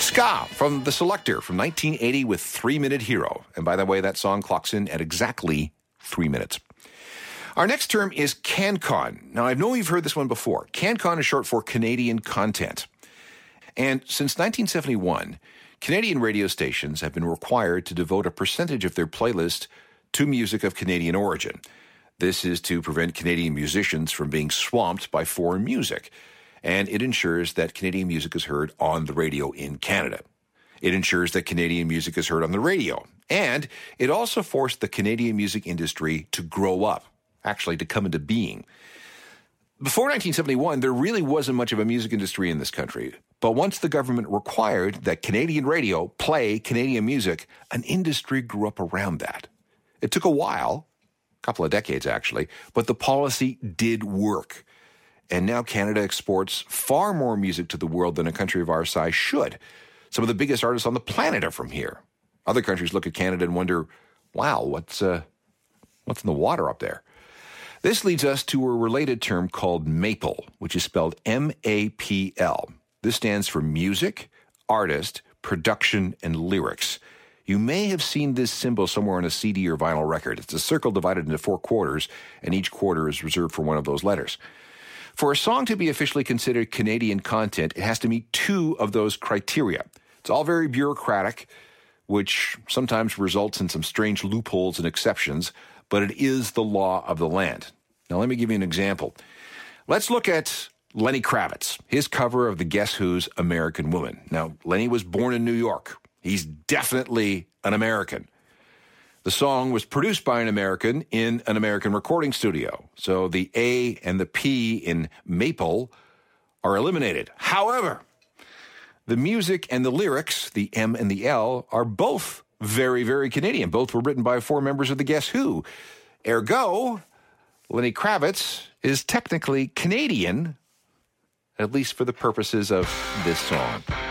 Ska from The Selecter from 1980 with 3-Minute Hero. And by the way, that song clocks in at exactly 3 minutes. Our next term is CanCon. Now, I know you've heard this one before. CanCon is short for Canadian Content. And since 1971, Canadian radio stations have been required to devote a percentage of their playlist to music of Canadian origin. This is to prevent Canadian musicians from being swamped by foreign music. And it ensures that Canadian music is heard on the radio in Canada. It ensures that Canadian music is heard on the radio. And it also forced the Canadian music industry to grow up, actually to come into being. Before 1971, there really wasn't much of a music industry in this country. But once the government required that Canadian radio play Canadian music, an industry grew up around that. It took a while, a couple of decades actually, but the policy did work. And now Canada exports far more music to the world than a country of our size should. Some of the biggest artists on the planet are from here. Other countries look at Canada and wonder, wow, what's in the water up there? This leads us to a related term called MAPL, which is spelled M-A-P-L. This stands for music, artist, production, and lyrics. You may have seen this symbol somewhere on a CD or vinyl record. It's a circle divided into 4 quarters, and each quarter is reserved for one of those letters. For a song to be officially considered Canadian content, it has to meet 2 of those criteria. It's all very bureaucratic, which sometimes results in some strange loopholes and exceptions, but it is the law of the land. Now, let me give you an example. Let's look at Lenny Kravitz, his cover of the Guess Who's American Woman. Now, Lenny was born in New York. He's definitely an American. The song was produced by an American in an American recording studio. So the A and the P in MAPL are eliminated. However, the music and the lyrics, the M and the L, are both very, very Canadian. Both were written by 4 members of the Guess Who. Ergo, Lenny Kravitz is technically Canadian, at least for the purposes of this song.